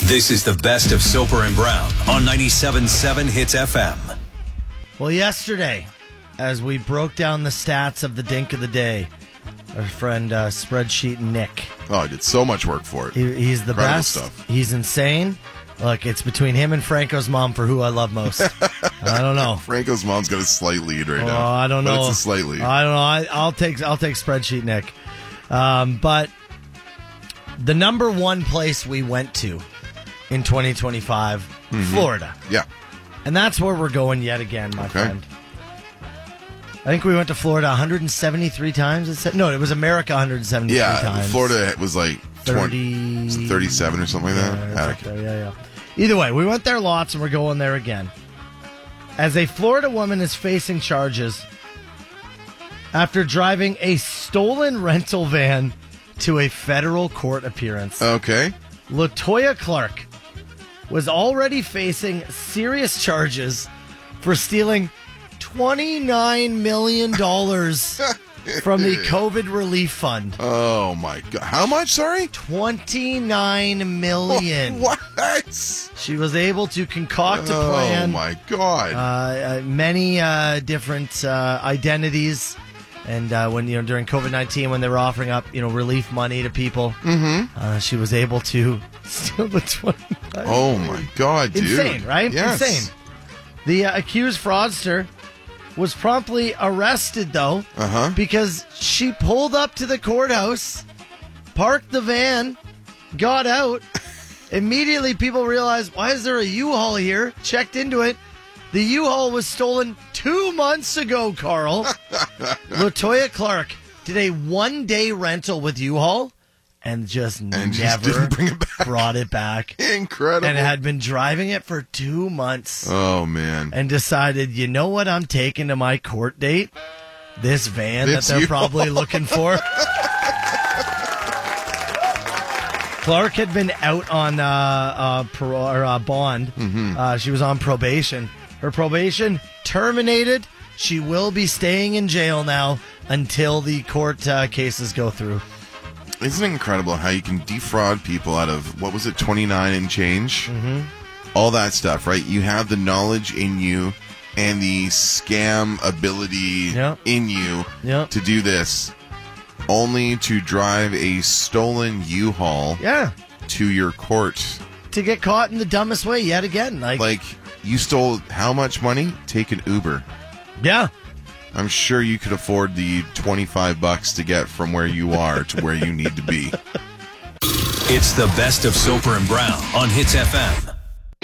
This is the best of Soper and Brown on 97.7 Hits FM. Well, yesterday, as we broke down the stats of the Dink of the Day, our friend Spreadsheet Nick. Oh, I did so much work for it. He's the Incredible best. stuff. He's insane. Look, it's between him and Franco's mom for who I love most. I don't know. Franco's mom's got a slight lead right now. I don't know. But it's a slight lead. I don't know. I'll take Spreadsheet Nick. But the number one place we went to in 2025, Florida. Yeah. And that's where we're going yet again, my Okay. friend. I think we went to Florida 173 times. No, it was America 173 Yeah, times. Florida was like 30, 37 or something like that. it's up there, yeah. Either way, we went there lots and we're going there again. As a Florida woman is facing charges after driving a stolen rental van to a federal court appearance. Okay. LaToya Clark was already facing serious charges for stealing $29 million from the COVID relief fund. Oh, my God. How much, sorry? $29 million. What? She was able to concoct a plan. Oh, my God. Many different identities. And when during COVID-19, when they were offering up relief money to people, she was able to steal the $29 Oh, my God, dude. Insane, right? Yes. Insane. The accused fraudster was promptly arrested, though, because she pulled up to the courthouse, parked the van, got out. Immediately, people realized, why is there a U-Haul here? Checked into it. The U-Haul was stolen 2 months ago, Carl. LaToya Clark did a one-day rental with U-Haul and just never didn't bring it back. brought it back. Incredible. And had been driving it for 2 months. Oh, man. And decided, you know what I'm taking to my court date? This van It's that they're you. probably looking for. Clark had been out on bond. She was on probation. Her probation terminated. She will be staying in jail now until the court cases go through. Isn't it incredible how you can defraud people out of, what was it, 29 and change? All that stuff, right? You have the knowledge in you and the scam ability in you to do this, only to drive a stolen U-Haul to your court. To get caught in the dumbest way yet again. Like, you stole how much money? Take an Uber. Yeah. I'm sure you could afford the $25 to get from where you are to where you need to be. It's the best of Soper and Brown on Hits FM.